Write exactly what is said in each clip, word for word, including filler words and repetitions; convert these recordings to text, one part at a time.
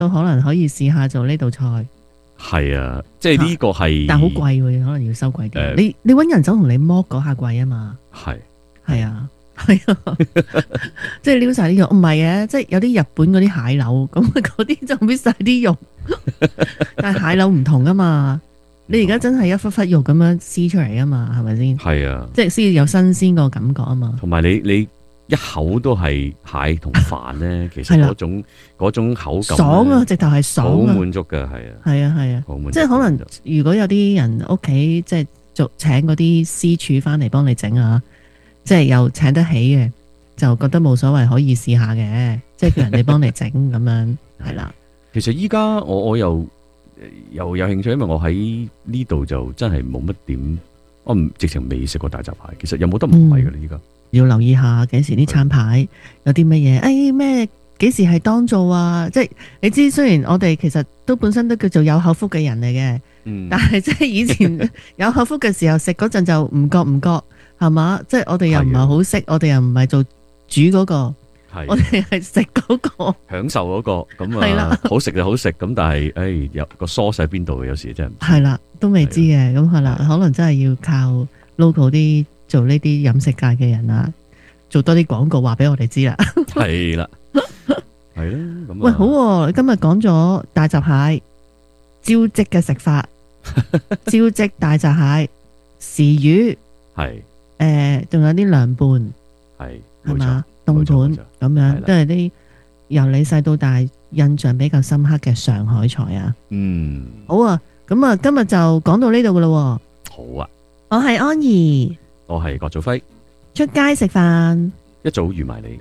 都可能可以試下做呢道菜。 係啊，即係呢個係， 但係好貴喎，可能要收貴啲。 呃你你揾人手同你剝嗰下貴啊嘛。 係係啊，係啊，即係撩晒啲肉，唔係嘅，即係有啲日本嗰啲蟹柳，咁嗰啲就搣晒啲肉，但係蟹柳唔同噶嘛。你而家真係一忽忽肉咁樣撕出嚟啊嘛，係咪先？ 係啊， 即係先有新鮮個感覺啊嘛。 同埋你你一口都係蟹同飯咧，其實嗰種嗰種口感爽啊，直頭係爽啊， 好滿足㗎，係啊， 係啊係啊，即係可能如果有啲人屋企即係做請嗰啲私廚翻嚟幫你整啊，即係又請得起嘅，就覺得冇所謂，可以試下嘅，即係叫人哋幫你整咁樣，係啦。 其實依家我我又又有興趣，因為我喺呢度就真係冇乜點，我唔直情未食過大閘蟹。其實有冇得唔係㗎咧？依家要留意下幾時啲餐牌有啲乜嘢？誒咩幾時係當造啊？即係你知，雖然我哋其實都本身都叫做有口福嘅人嚟嘅，嗯、但係即係以前有口福嘅時候食嗰陣就唔覺唔覺係嘛？即係我哋又唔係好識，我哋又唔係做煮嗰、嗰個。我哋係食嗰個， 享受嗰、嗰個咁啊，好食就好食咁，但係誒有個 sauce 喺邊度嘅，有時真係唔知。 係啦，都未知嘅，咁係啦，可能真係要靠 local 啲做呢啲飲食界嘅人啊，做多啲廣告話俾我哋知啦。 係啦，係啦，咁喂，好、啊，你今日講咗大閘蟹招積嘅食法，招積大閘蟹、豉魚，係誒，仲、呃、有啲涼拌，係係嘛？凍盤咁樣，都係啲由你細到大印象比較深刻嘅上海菜啊。嗯，好啊，咁啊，今日就講到呢度噶啦。 好啊， 我係安怡， 我係郭祖輝， 出街食飯， 一早預埋你。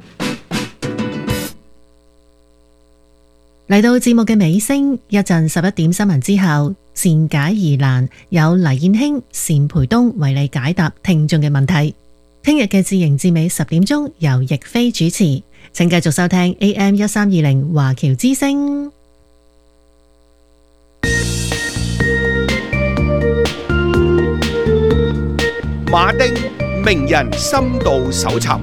嚟到節目嘅尾聲，一陣十一點新聞之後，善解疑難有黎燕卿、單培東為你解答聽眾嘅問題。聽日嘅自營至尾十點鐘由逸飛主持，請繼續收聽 A M 一三二零華僑之聲。 馬丁名人深度搜尋。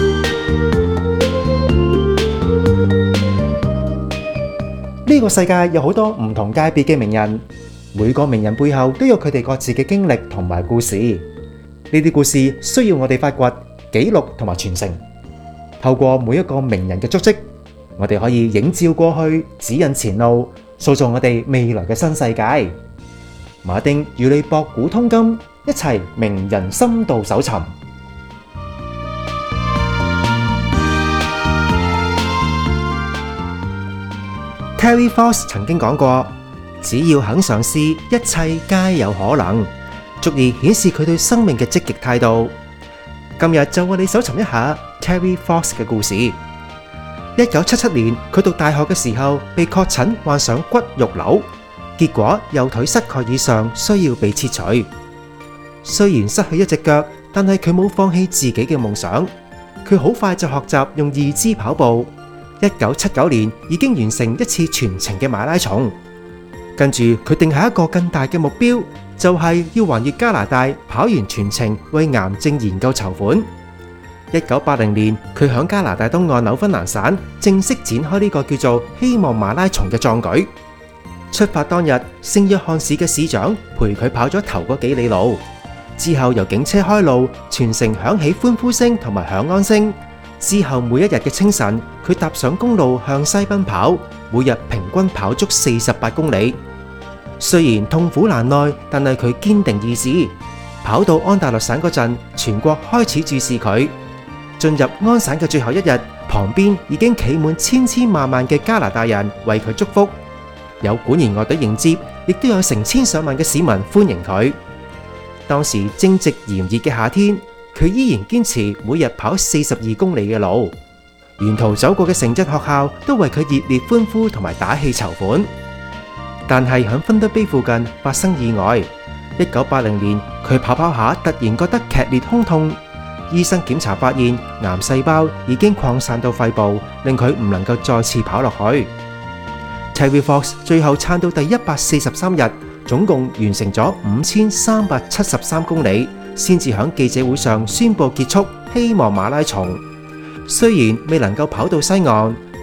呢個世界有好多唔同界別嘅名人，每個名人背後都有佢哋各自嘅經歷同埋故事。呢啲故事需要我哋發掘、記錄同埋傳承。透過每一個名人嘅足跡，我哋可以映照過去，指引前路，塑造我哋未來嘅新世界。馬丁與你博古通今，一齊名人深度搜尋。Terry Fox 曾經講過，只要肯嘗試，一切皆有可能。足以顯示佢對生命嘅積極態度。今日就為你搜尋一下 Terry Fox 嘅故事。一九七七年，佢讀大學嘅時候被確診患上骨肉瘤，結果右腿膝蓋以上需要被切除。雖然失去一隻腳，但係佢冇放棄自己嘅夢想。佢好快就學習用義肢跑步。一九七九年已經完成一次全程嘅馬拉松。跟住佢定下一個更大嘅目標，就係要環越加拿大跑完全程，為癌症研究籌款。一九八零年，佢響加拿大東岸紐芬蘭省正式展開呢個叫做希望馬拉松嘅壯舉。出發當日，聖約翰市嘅市長陪佢跑咗頭嗰幾里路，之後由警車開路，全城響起歡呼聲同埋響安聲。之後每一日嘅清晨，佢踏上公路向西奔跑，每日平均跑足四十八公里。雖然痛苦難耐，但係佢堅定意志。跑到安大略省嗰陣，全國開始注視佢。進入安省嘅最後一日，旁邊已經企滿千千萬萬嘅加拿大人為佢祝福，有管弦樂隊迎接，亦都有成千上萬嘅市民歡迎佢。當時正值炎熱嘅夏天，佢依然堅持每日跑四十二公里嘅路。沿途走過嘅城鎮學校都為佢熱烈歡呼同埋打氣籌款。但係喺芬德卑附近發生意外。一九八零年，佢跑跑下突然覺得劇烈胸痛，醫生檢查發現癌細胞已經擴散到肺部，令佢唔能夠再次跑落去。Terry Fox 最後撐到第一百四十三日，總共完成咗五千三百七十三公里，先至喺記者會上宣布結束希望馬拉松。雖然未能夠跑到西岸，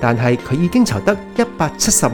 但係佢已經籌得一百七十